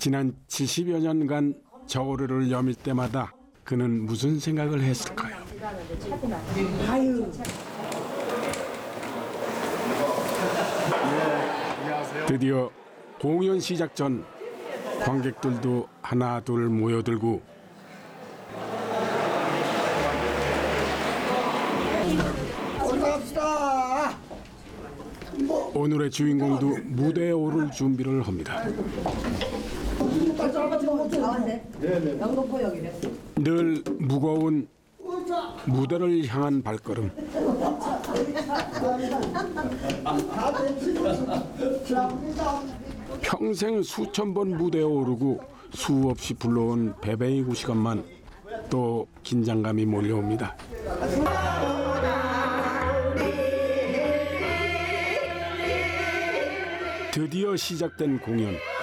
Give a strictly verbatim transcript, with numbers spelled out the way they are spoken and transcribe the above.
지난 칠십여 년간 저고리를 여밀 때마다 그는 무슨 생각을 했을까요? 아유. 드디어 공연 시작 전 관객들도 하나 둘 모여들고 올라갑시다. 오늘의 주인공도 무대에 오를 준비를 합니다. 늘 무거운 무대를 향한 발걸음. 평생 수천 번 무대에 오르고 수없이 불러온 베베이고 시간만 또 긴장감이 몰려옵니다. 드디어 시작된 공연.